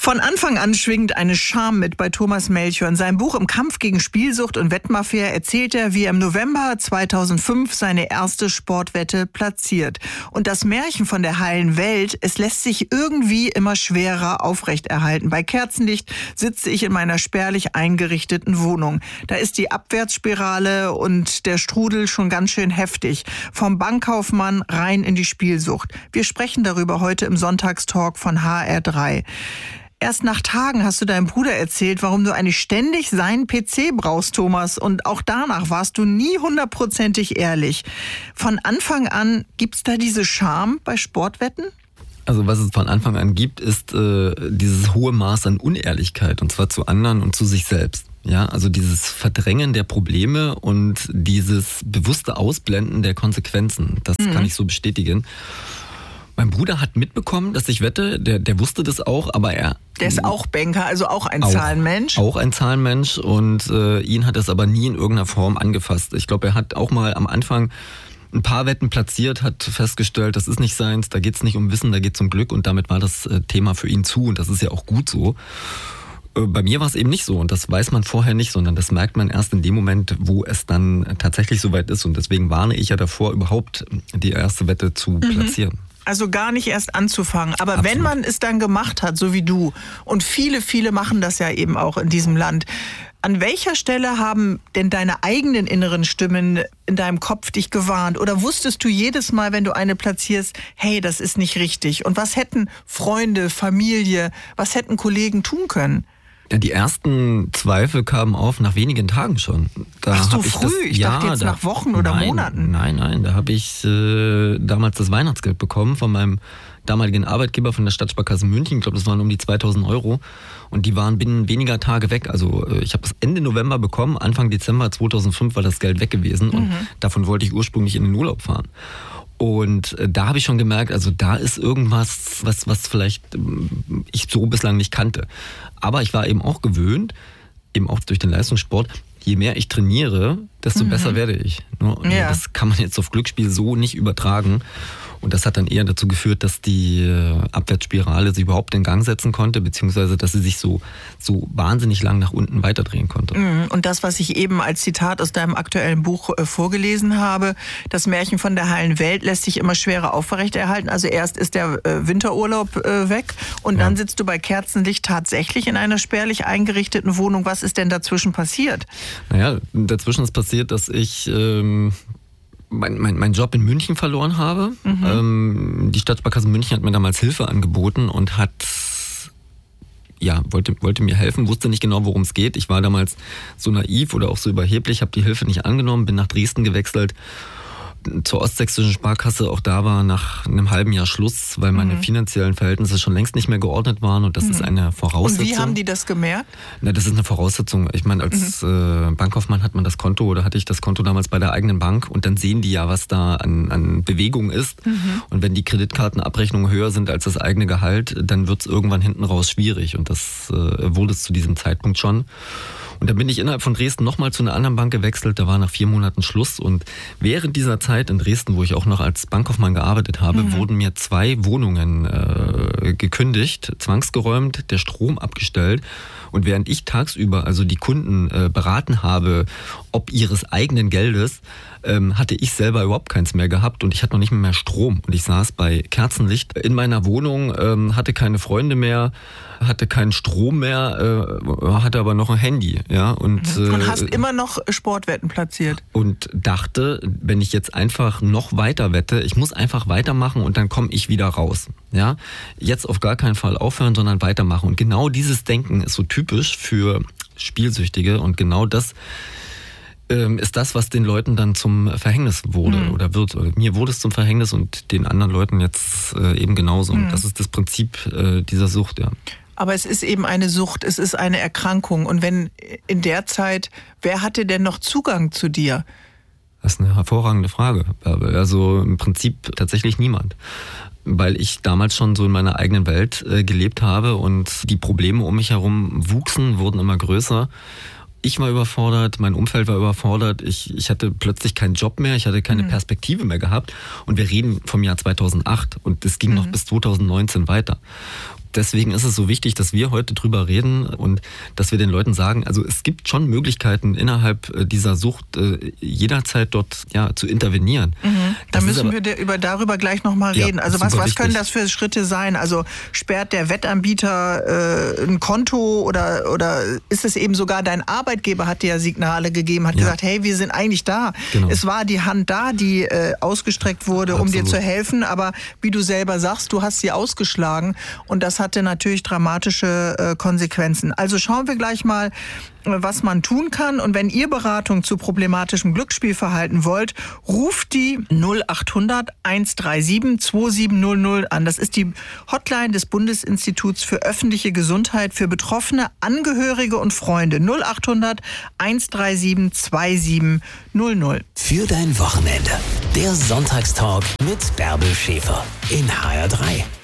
Von Anfang an schwingt eine Scham mit bei Thomas Melchior. In seinem Buch Im Kampf gegen Spielsucht und Wettmafia erzählt er, wie er im November 2005 seine erste Sportwette platziert. Und das Märchen von der heilen Welt, es lässt sich irgendwie immer schwerer aufrechterhalten. Bei Kerzenlicht sitze ich in meiner spärlich eingerichteten Wohnung. Da ist die Abwärtsspirale und der Strudel schon ganz schön heftig. Vom Bankkaufmann rein in die Spielsucht. Wir sprechen darüber heute im Sonntagstalk von HR3. Erst nach Tagen hast du deinem Bruder erzählt, warum du eigentlich ständig seinen PC brauchst, Thomas. Und auch danach warst du nie 100%ig ehrlich. Von Anfang an, gibt's da diese Scham bei Sportwetten? Also was es von Anfang an gibt, ist dieses hohe Maß an Unehrlichkeit. Und zwar zu anderen und zu sich selbst. Ja, also dieses Verdrängen der Probleme und dieses bewusste Ausblenden der Konsequenzen. Das kann ich so bestätigen. Mein Bruder hat mitbekommen, dass ich wette, der wusste das auch, aber er... Der ist auch Banker, also auch ein Zahlenmensch. Auch ein Zahlenmensch und ihn hat das aber nie in irgendeiner Form angefasst. Ich glaube, er hat auch mal am Anfang ein paar Wetten platziert, hat festgestellt, das ist nicht seins, da geht's nicht um Wissen, da geht's um Glück und damit war das Thema für ihn zu und das ist ja auch gut so. Bei mir war es eben nicht so und das weiß man vorher nicht, sondern das merkt man erst in dem Moment, wo es dann tatsächlich soweit ist und deswegen warne ich ja davor, überhaupt die erste Wette zu platzieren. Also gar nicht erst anzufangen. Aber Absolut. Wenn man es dann gemacht hat, so wie du, und viele machen das ja eben auch in diesem Land, an welcher Stelle haben denn deine eigenen inneren Stimmen in deinem Kopf dich gewarnt? Oder wusstest du jedes Mal, wenn du eine platzierst, hey, das ist nicht richtig? Und was hätten Freunde, Familie, was hätten Kollegen tun können? Ja, die ersten Zweifel kamen auf nach wenigen Tagen schon. Ach so früh? Ich dachte jetzt nach Wochen oder Monaten. Nein, da habe ich damals das Weihnachtsgeld bekommen von meinem damaligen Arbeitgeber von der Stadtsparkasse München. Ich glaube, das waren um die 2.000 € und die waren binnen weniger Tage weg. Also ich habe es Ende November bekommen, Anfang Dezember 2005 war das Geld weg gewesen und davon wollte ich ursprünglich in den Urlaub fahren. Und da habe ich schon gemerkt, also da ist irgendwas, was vielleicht ich so bislang nicht kannte. Aber ich war eben auch gewöhnt, eben auch durch den Leistungssport, je mehr ich trainiere, desto besser werde ich. Ja. Das kann man jetzt auf Glücksspiel so nicht übertragen. Und das hat dann eher dazu geführt, dass die Abwärtsspirale sich überhaupt in Gang setzen konnte, beziehungsweise dass sie sich so wahnsinnig lang nach unten weiterdrehen konnte. Und das, was ich eben als Zitat aus deinem aktuellen Buch vorgelesen habe, das Märchen von der heilen Welt lässt sich immer schwerer aufrechterhalten. Also erst ist der Winterurlaub weg und dann sitzt du bei Kerzenlicht tatsächlich in einer spärlich eingerichteten Wohnung. Was ist denn dazwischen passiert? Naja, dazwischen ist passiert, dass ich... meinen Job in München verloren habe. Die Stadtsparkasse München hat mir damals Hilfe angeboten und wollte mir helfen, wusste nicht genau, worum es geht. Ich war damals so naiv oder auch so überheblich, habe die Hilfe nicht angenommen, bin nach Dresden gewechselt zur Ostsächsischen Sparkasse. Auch da war nach einem halben Jahr Schluss, weil meine finanziellen Verhältnisse schon längst nicht mehr geordnet waren und das ist eine Voraussetzung. Und wie haben die das gemerkt? Na, das ist eine Voraussetzung. Ich meine, als Bankkaufmann hat man das Konto oder hatte ich das Konto damals bei der eigenen Bank und dann sehen die ja, was da an Bewegung ist. Und wenn die Kreditkartenabrechnungen höher sind als das eigene Gehalt, dann wird es irgendwann hinten raus schwierig und das wurde es zu diesem Zeitpunkt schon. Und dann bin ich innerhalb von Dresden nochmal zu einer anderen Bank gewechselt. Da war nach 4 Monaten Schluss. Und während dieser Zeit in Dresden, wo ich auch noch als Bankkaufmann gearbeitet habe, wurden mir 2 Wohnungen gekündigt, zwangsgeräumt, der Strom abgestellt. Und während ich tagsüber also die Kunden beraten habe, ob ihres eigenen Geldes, hatte ich selber überhaupt keins mehr gehabt und ich hatte noch nicht mehr Strom. Und ich saß bei Kerzenlicht in meiner Wohnung, hatte keine Freunde mehr, hatte keinen Strom mehr, hatte aber noch ein Handy. Ja, und hast immer noch Sportwetten platziert. Und dachte, wenn ich jetzt einfach noch weiter wette, ich muss einfach weitermachen und dann komme ich wieder raus. Ja, jetzt auf gar keinen Fall aufhören, sondern weitermachen. Und genau dieses Denken ist so typisch für Spielsüchtige und genau das ist das, was den Leuten dann zum Verhängnis wurde oder wird. Mir wurde es zum Verhängnis und den anderen Leuten jetzt eben genauso. Und das ist das Prinzip dieser Sucht, ja. Aber es ist eben eine Sucht, es ist eine Erkrankung. Und wenn in der Zeit, wer hatte denn noch Zugang zu dir? Das ist eine hervorragende Frage. Also im Prinzip tatsächlich niemand. Weil ich damals schon so in meiner eigenen Welt gelebt habe und die Probleme um mich herum wuchsen, wurden immer größer. Ich war überfordert, mein Umfeld war überfordert, ich hatte plötzlich keinen Job mehr, ich hatte keine Perspektive mehr gehabt und wir reden vom Jahr 2008 und es ging noch bis 2019 weiter. deswegen ist es so wichtig, dass wir heute drüber reden und dass wir den Leuten sagen, also es gibt schon Möglichkeiten innerhalb dieser Sucht jederzeit dort zu intervenieren. Da müssen wir darüber gleich nochmal reden. Also was können das für Schritte sein? Also sperrt der Wettanbieter ein Konto oder ist es eben sogar dein Arbeitgeber hat dir ja Signale gegeben, hat gesagt, hey, wir sind eigentlich da. Genau. Es war die Hand da, die ausgestreckt wurde, um dir zu helfen, aber wie du selber sagst, du hast sie ausgeschlagen und das hatte natürlich dramatische Konsequenzen. Also schauen wir gleich mal, was man tun kann. Und wenn ihr Beratung zu problematischem Glücksspielverhalten wollt, ruft die 0800 137 2700 an. Das ist die Hotline des Bundesinstituts für öffentliche Gesundheit für Betroffene, Angehörige und Freunde. 0800 137 2700. Für dein Wochenende. Der Sonntagstalk mit Bärbel Schäfer in HR3.